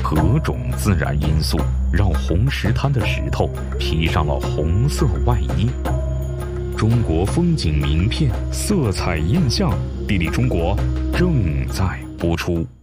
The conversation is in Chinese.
何种自然因素让红石滩的石头披上了红色外衣？中国风景名片色彩印象，地理中国正在播出。